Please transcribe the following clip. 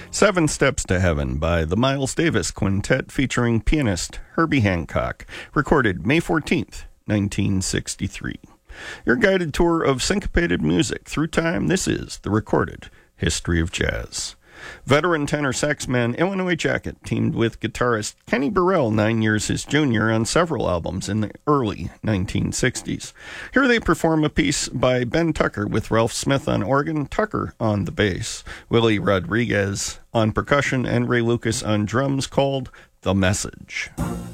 Seven Steps to Heaven by the Miles Davis Quintet featuring pianist Herbie Hancock, recorded May 14th, 1963. Your guided tour of syncopated music through time, this is the recorded history of jazz. Veteran tenor saxman Illinois Jacquet teamed with guitarist Kenny Burrell, 9 years his junior, on several albums in the early 1960s. Here they perform a piece by Ben Tucker with Ralph Smith on organ, Tucker on the bass, Willie Rodriguez on percussion, and Ray Lucas on drums, called The Message.